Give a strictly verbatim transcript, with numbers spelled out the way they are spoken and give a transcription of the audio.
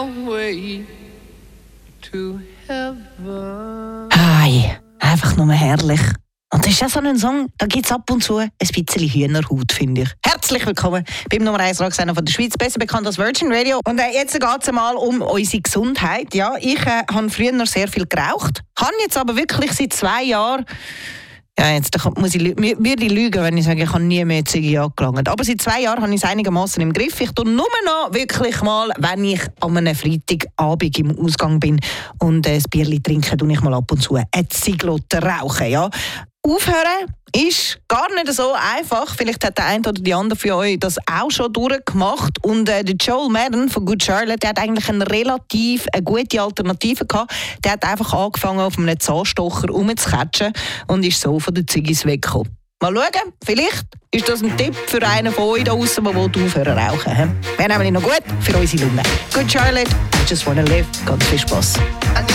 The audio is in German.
your way to heaven. Hi, einfach nur herrlich. Und das ist ja so ein Song, da gibt es ab und zu ein bisschen Hühnerhaut, finde ich. Herzlich willkommen beim Nummer eins Rocksender von der Schweiz, besser bekannt als Virgin Radio. Und äh, jetzt geht es mal um unsere Gesundheit. Ja, ich äh, habe früher noch sehr viel geraucht, habe jetzt aber wirklich seit zwei Jahren... Ja, jetzt da muss ich, würde ich lügen, wenn ich sage, ich habe nie mehr Ziege angelangt. Aber seit zwei Jahren habe ich es einigermaßen im Griff. Ich tue nur noch wirklich mal, wenn ich an einem Freitagabend im Ausgang bin und ein Bierchen trinke, tue ich mal ab und zu eine Zieglotte rauchen. Ja. Aufhören ist gar nicht so einfach. Vielleicht hat der eine oder die andere für euch das auch schon durchgemacht. Und äh, der Joel Madden von Good Charlotte, der hat eigentlich eine relativ eine gute Alternative gehabt. Der hat einfach angefangen, auf einem Zahnstocher rumzukatschen und ist so von den Ziggis weggekommen. Mal schauen, vielleicht ist das ein Tipp für einen von euch da draussen, der aufhören zu rauchen. Wäre nämlich noch gut für unsere Lunge. Good Charlotte, I just wanna live. Ganz viel Spass.